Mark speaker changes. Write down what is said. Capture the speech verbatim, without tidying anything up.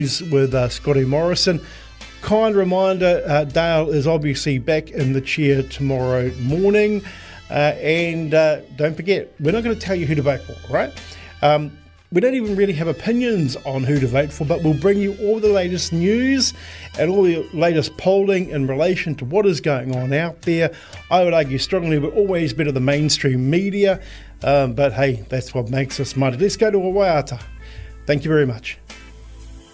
Speaker 1: with uh, Scotty Morrison. Kind reminder, uh, Dale is obviously back in the chair tomorrow morning. Uh, and uh, don't forget, we're not going to tell you who to vote for, right? Um, we don't even really have opinions on who to vote for, but we'll bring you all the latest news and all the latest polling in relation to what is going on out there. I would argue strongly we're always better than mainstream media, um, but hey, that's what makes us mighty. Let's go to a waiata. Thank you very much.